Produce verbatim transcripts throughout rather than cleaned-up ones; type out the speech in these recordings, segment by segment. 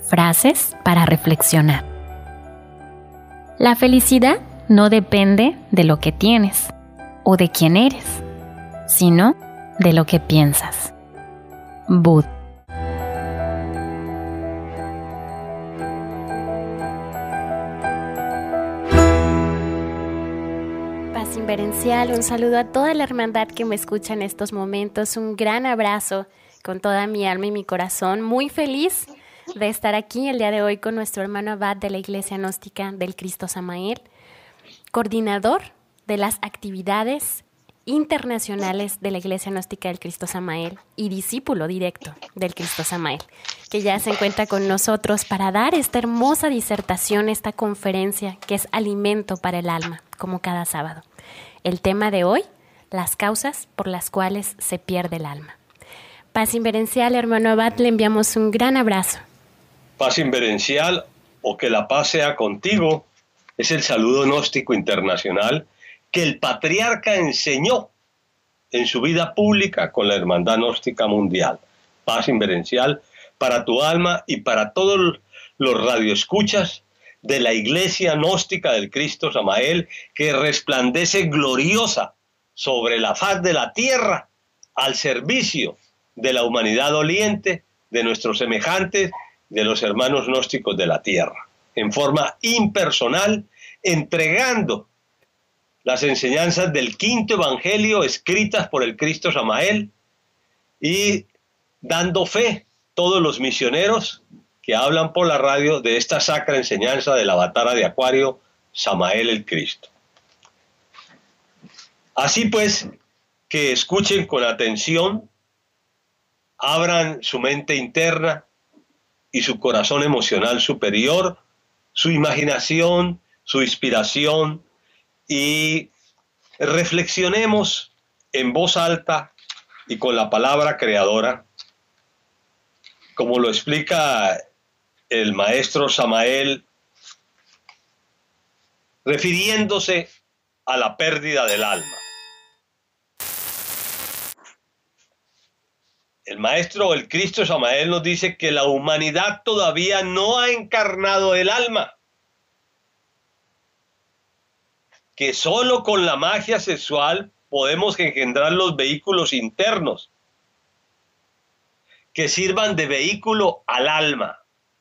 Frases para reflexionar. La felicidad no depende de lo que tienes o de quién eres, sino de lo que piensas. Buda. Paz inverencial, un saludo a toda la hermandad que me escucha en estos momentos, un gran abrazo con toda mi alma y mi corazón, muy feliz de estar aquí el día de hoy con nuestro hermano abad de la Iglesia Gnóstica del Cristo Samael, coordinador de las actividades internacionales de la Iglesia Gnóstica del Cristo Samael y discípulo directo del Cristo Samael, que ya se encuentra con nosotros para dar esta hermosa disertación, esta conferencia que es alimento para el alma, como cada sábado. El tema de hoy, las causas por las cuales se pierde el alma. Paz inverencial, hermano abad, le enviamos un gran abrazo. Paz inverencial, o que la paz sea contigo, es el saludo gnóstico internacional que el patriarca enseñó en su vida pública con la Hermandad Gnóstica Mundial. Paz inverencial para tu alma y para todos los radioescuchas de la Iglesia Gnóstica del Cristo Samael, que resplandece gloriosa sobre la faz de la tierra al servicio de la humanidad doliente, de nuestros semejantes, de los hermanos gnósticos de la tierra, en forma impersonal, entregando las enseñanzas del quinto evangelio escritas por el Cristo Samael y dando fe todos los misioneros que hablan por la radio de esta sacra enseñanza del avatar de Acuario, Samael el Cristo. Así pues, que escuchen con atención, abran su mente interna y su corazón emocional superior, su imaginación, su inspiración, y reflexionemos en voz alta y con la palabra creadora, como lo explica el maestro Samael, refiriéndose a la pérdida del alma. El maestro, el Cristo Samael, nos dice que la humanidad todavía no ha encarnado el alma, que solo con la magia sexual podemos engendrar los vehículos internos que sirvan de vehículo al alma.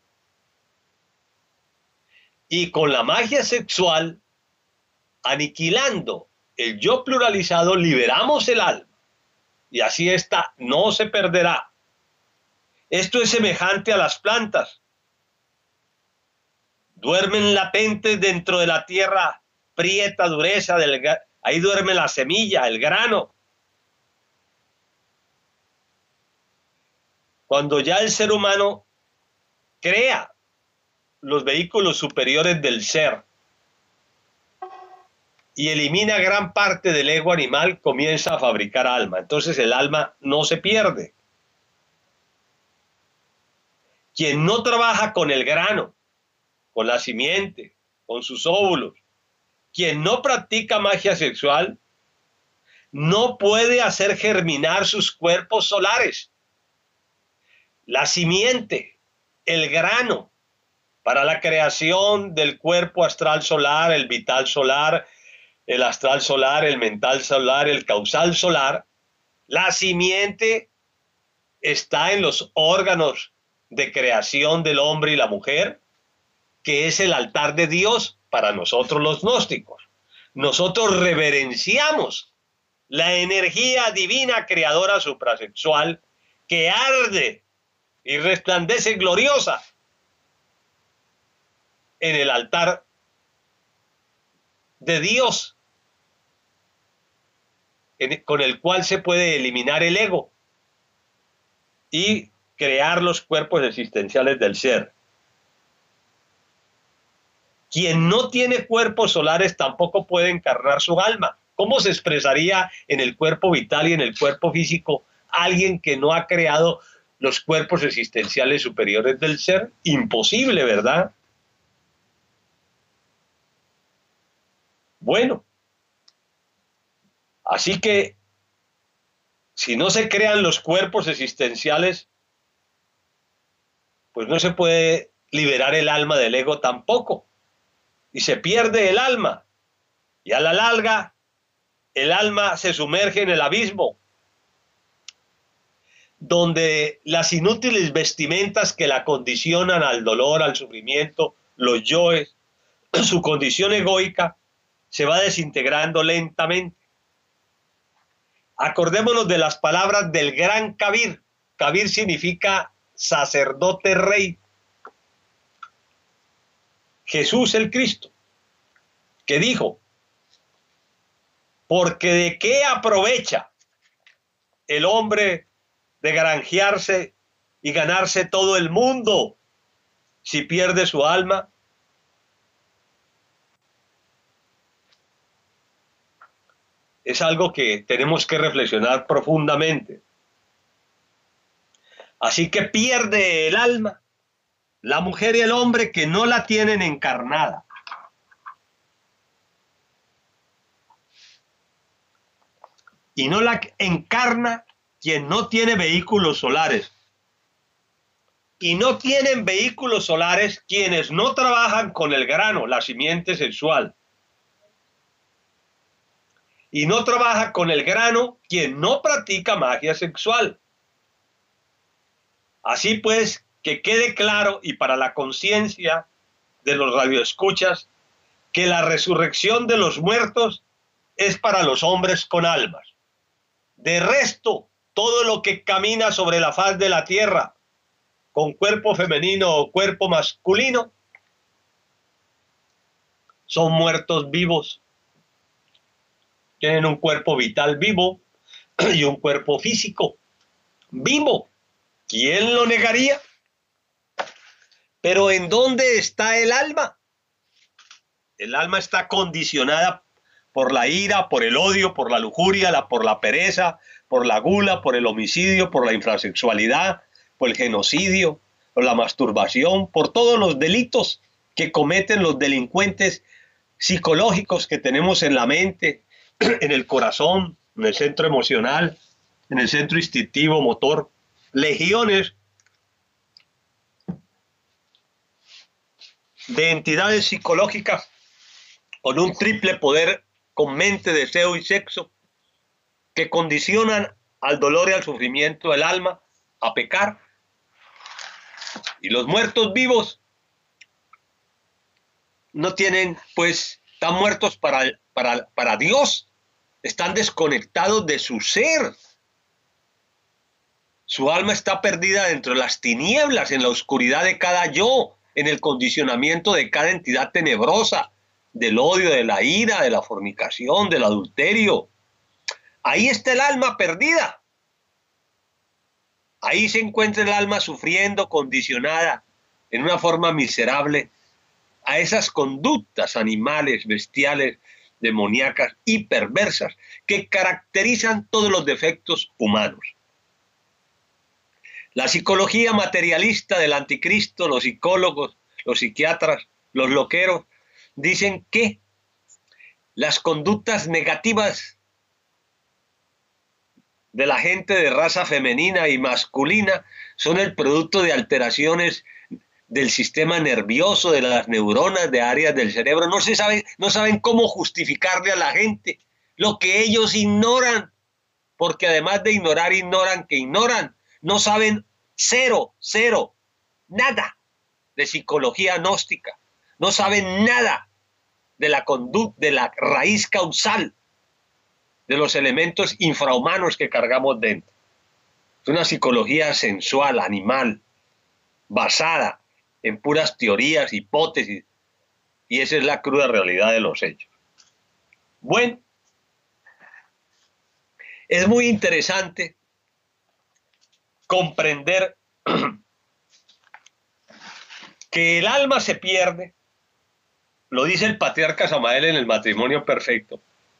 Y con la magia sexual, aniquilando el yo pluralizado, liberamos el alma. Y así ésta no se perderá. Esto es semejante a las plantas. Duermen latentes dentro de la tierra prieta, dureza, del, ahí duerme la semilla, el grano. Cuando ya el ser humano crea los vehículos superiores del ser y elimina gran parte del ego animal, comienza a fabricar alma. Entonces el alma no se pierde. Quien no trabaja con el grano, con la simiente, con sus óvulos, quien no practica magia sexual, no puede hacer germinar sus cuerpos solares. La simiente, el grano, para la creación del cuerpo astral solar, el vital solar, el astral solar, el mental solar, el causal solar, la simiente está en los órganos de creación del hombre y la mujer, que es el altar de Dios para nosotros los gnósticos. Nosotros reverenciamos la energía divina creadora suprasexual que arde y resplandece gloriosa en el altar de Dios, con el cual se puede eliminar el ego y crear los cuerpos existenciales del ser. Quien no tiene cuerpos solares tampoco puede encarnar su alma. ¿Cómo se expresaría en el cuerpo vital y en el cuerpo físico alguien que no ha creado los cuerpos existenciales superiores del ser? Imposible, ¿verdad? Bueno, así que si no se crean los cuerpos existenciales, pues no se puede liberar el alma del ego tampoco. Y se pierde el alma. Y a la larga, el alma se sumerge en el abismo, donde las inútiles vestimentas que la condicionan al dolor, al sufrimiento, los yoes, su condición egoica, se va desintegrando lentamente. Acordémonos de las palabras del gran Kabir. Kabir significa sacerdote rey. Jesús el Cristo, que dijo: porque de qué aprovecha el hombre de granjearse y ganarse todo el mundo si pierde su alma. Es algo que tenemos que reflexionar profundamente. Así que pierde el alma la mujer y el hombre que no la tienen encarnada. Y no la encarna quien no tiene vehículos solares. Y no tienen vehículos solares quienes no trabajan con el grano, la simiente sexual. Y no trabaja con el grano quien no practica magia sexual. Así pues, que quede claro y para la conciencia de los radioescuchas que la resurrección de los muertos es para los hombres con almas. De resto, todo lo que camina sobre la faz de la tierra, con cuerpo femenino o cuerpo masculino, son muertos vivos. Tienen un cuerpo vital vivo y un cuerpo físico vivo. ¿Quién lo negaría? Pero ¿en dónde está el alma? El alma está condicionada por la ira, por el odio, por la lujuria, la, por la pereza, por la gula, por el homicidio, por la infrasexualidad, por el genocidio, por la masturbación, por todos los delitos que cometen los delincuentes psicológicos que tenemos en la mente, en el corazón, en el centro emocional, en el centro instintivo motor. Legiones de entidades psicológicas con un triple poder, con mente, deseo y sexo, que condicionan al dolor y al sufrimiento del alma a pecar. Y los muertos vivos no tienen, pues, están muertos para, para, para Dios, están desconectados de su ser. Su alma está perdida dentro de las tinieblas, en la oscuridad de cada yo, en el condicionamiento de cada entidad tenebrosa, del odio, de la ira, de la fornicación, del adulterio. Ahí está el alma perdida. Ahí se encuentra el alma sufriendo, condicionada, en una forma miserable, a esas conductas animales, bestiales, demoníacas y perversas que caracterizan todos los defectos humanos. La psicología materialista del anticristo, los psicólogos, los psiquiatras, los loqueros, dicen que las conductas negativas de la gente de raza femenina y masculina son el producto de alteraciones del sistema nervioso, de las neuronas, de áreas del cerebro. No se sabe, no saben cómo justificarle a la gente lo que ellos ignoran, porque además de ignorar, ignoran que ignoran. No saben cero, cero, nada de psicología gnóstica. No saben nada de la conducta, de la raíz causal de los elementos infrahumanos que cargamos dentro. Es una psicología sensual, animal, basada en puras teorías, hipótesis, y esa es la cruda realidad de los hechos. Bueno, es muy interesante comprender que el alma se pierde, lo dice el patriarca Samael en el Matrimonio Perfecto,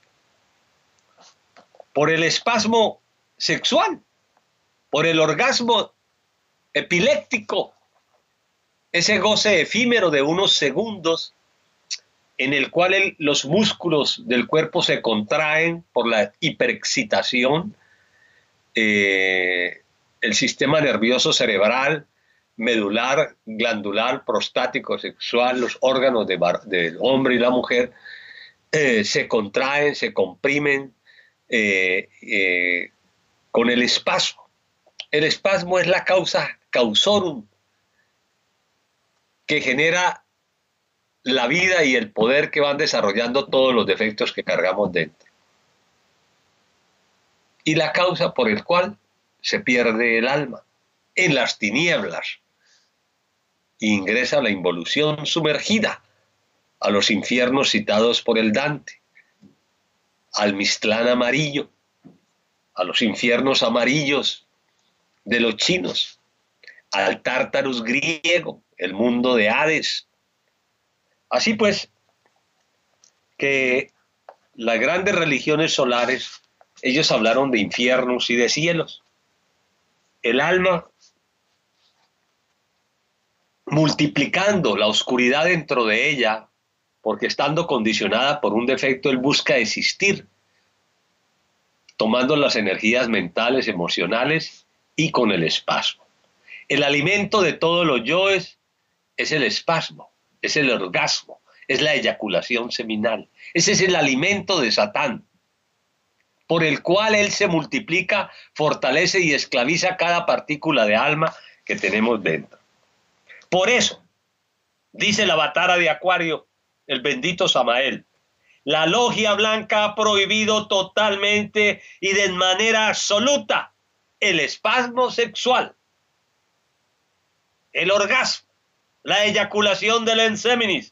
por el espasmo sexual, por el orgasmo epiléptico, ese goce efímero de unos segundos en el cual el, los músculos del cuerpo se contraen por la hiperexcitación, eh, el sistema nervioso cerebral medular, glandular, prostático, sexual, los órganos de, del hombre y la mujer, eh, se contraen, se comprimen eh, eh, con el espasmo. El espasmo es la causa causorum que genera la vida y el poder que van desarrollando todos los defectos que cargamos dentro. Y la causa por el cual se pierde el alma en las tinieblas. Ingresa la involución sumergida a los infiernos citados por el Dante, al Mictlán amarillo, a los infiernos amarillos de los chinos, al Tártarus griego, el mundo de Hades. Así pues, que las grandes religiones solares, ellos hablaron de infiernos y de cielos. El alma, multiplicando la oscuridad dentro de ella, porque estando condicionada por un defecto, él busca existir, tomando las energías mentales, emocionales y con el espasmo. El alimento de todos los yoes es el espasmo, es el orgasmo, es la eyaculación seminal. Ese es el alimento de Satán, por el cual él se multiplica, fortalece y esclaviza cada partícula de alma que tenemos dentro. Por eso, dice la Batara de Acuario, el bendito Samael, la logia blanca ha prohibido totalmente y de manera absoluta el espasmo sexual, el orgasmo, la eyaculación del enseminis.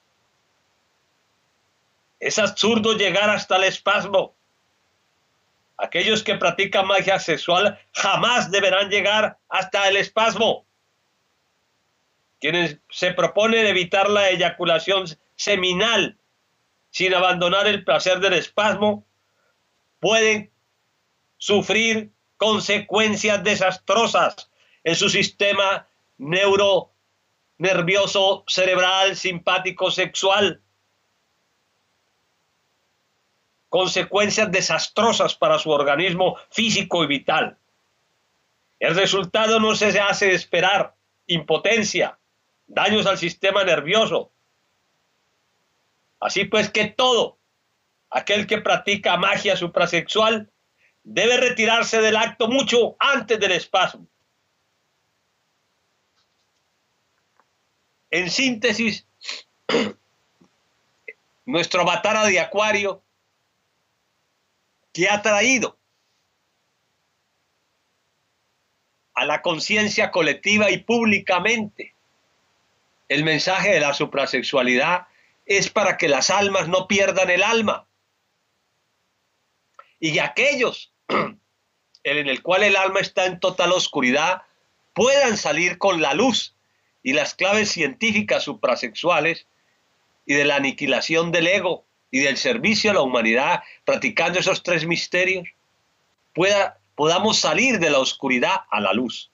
Es absurdo llegar hasta el espasmo. Aquellos que practican magia sexual jamás deberán llegar hasta el espasmo. Quienes se proponen evitar la eyaculación seminal sin abandonar el placer del espasmo pueden sufrir consecuencias desastrosas en su sistema neuronervioso, cerebral, simpático, sexual. Consecuencias desastrosas para su organismo físico y vital. El resultado no se hace esperar: impotencia, daños al sistema nervioso. Así pues que todo aquel que practica magia suprasexual debe retirarse del acto mucho antes del espasmo. En síntesis, nuestro Avatara de Acuario, que ha traído a la conciencia colectiva y públicamente el mensaje de la suprasexualidad, es para que las almas no pierdan el alma. Y aquellos en el cual el alma está en total oscuridad puedan salir con la luz y las claves científicas suprasexuales y de la aniquilación del ego y del servicio a la humanidad, practicando esos tres misterios, pueda, podamos salir de la oscuridad a la luz.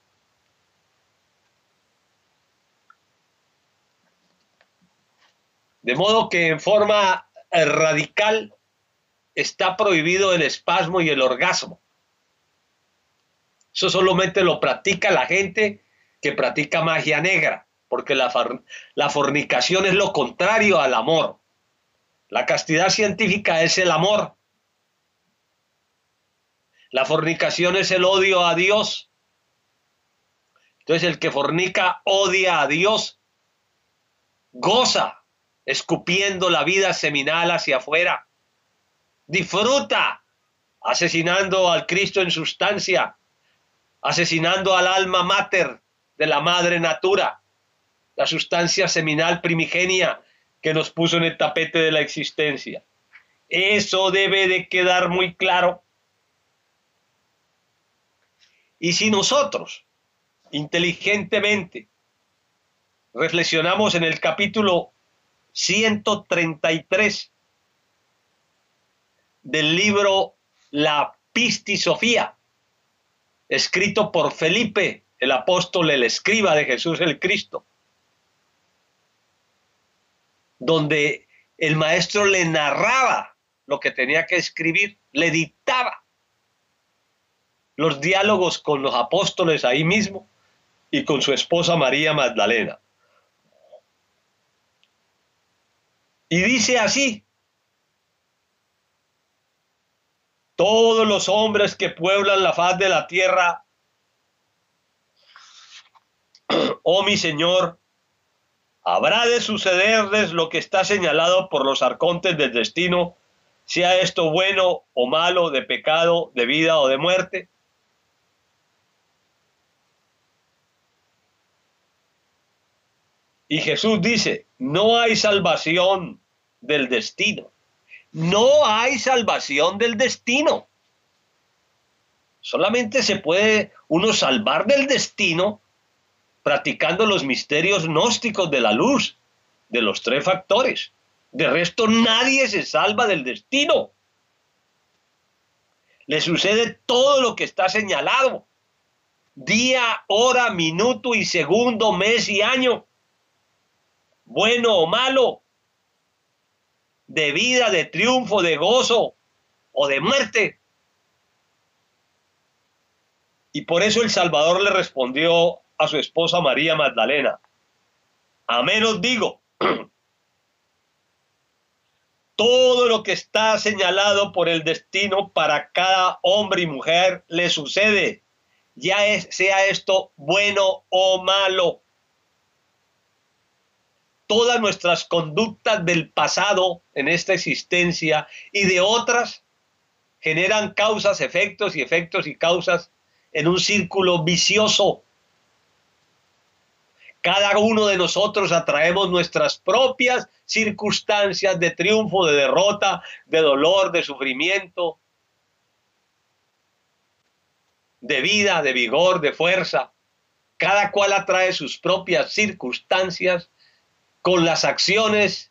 De modo que en forma radical está prohibido el espasmo y el orgasmo. Eso solamente lo practica la gente que practica magia negra, porque la, la fornicación es lo contrario al amor. La castidad científica es el amor. La fornicación es el odio a Dios. Entonces el que fornica odia a Dios, goza escupiendo la vida seminal hacia afuera, disfruta asesinando al Cristo en sustancia, asesinando al alma mater de la madre natura, la sustancia seminal primigenia que nos puso en el tapete de la existencia. Eso debe de quedar muy claro. Y si nosotros inteligentemente reflexionamos en el capítulo ciento treinta y tres del libro La Pistisofía, escrito por Felipe, el apóstol, el escriba de Jesús el Cristo, donde el maestro le narraba lo que tenía que escribir, le dictaba los diálogos con los apóstoles ahí mismo, y con su esposa María Magdalena. Y dice así: todos los hombres que pueblan la faz de la tierra, oh mi Señor, habrá de sucederles lo que está señalado por los arcontes del destino, sea esto bueno o malo, de pecado, de vida o de muerte. Y Jesús dice: no hay salvación del destino. No hay salvación del destino. Solamente se puede uno salvar del destino practicando los misterios gnósticos de la luz, de los tres factores. De resto, nadie se salva del destino. Le sucede todo lo que está señalado: día, hora, minuto y segundo, mes y año. Bueno o malo, de vida, de triunfo, de gozo o de muerte. Y por eso el Salvador le respondió a su esposa María Magdalena: amén os digo, todo lo que está señalado por el destino para cada hombre y mujer le sucede, ya es, sea esto bueno o malo. Todas nuestras conductas del pasado en esta existencia y de otras generan causas, efectos y efectos y causas en un círculo vicioso. Cada uno de nosotros atraemos nuestras propias circunstancias de triunfo, de derrota, de dolor, de sufrimiento, de vida, de vigor, de fuerza. Cada cual atrae sus propias circunstancias con las acciones